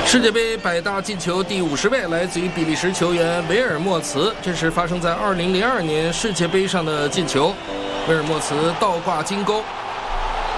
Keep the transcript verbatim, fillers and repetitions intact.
世界杯百大进球第五十位来自于比利时球员维尔莫茨，这是发生在二零零二年世界杯上的进球。维尔莫茨倒挂金钩，